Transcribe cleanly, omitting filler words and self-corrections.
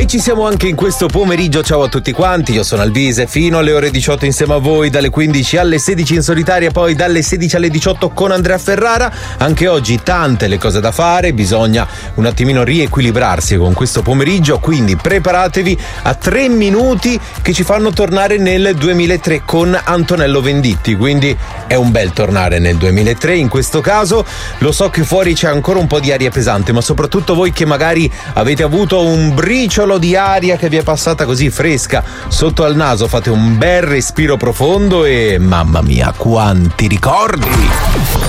ci siamo anche in questo pomeriggio. Ciao a tutti quanti, io sono Alvise, fino alle ore 18 insieme a voi, dalle 15 alle 16 in solitaria, poi dalle 16 alle 18 con Andrea Ferrara. Anche oggi tante le cose da fare, bisogna un attimino riequilibrarsi con questo pomeriggio, quindi preparatevi a 3 minuti che ci fanno tornare nel 2003 con Antonello Venditti, quindi è un bel tornare nel 2003 in questo caso. Lo so che fuori c'è ancora un po' di aria pesante, ma soprattutto voi che magari avete avuto un briciolo di aria che vi è passata così fresca sotto al naso, fate un bel respiro profondo e mamma mia quanti ricordi.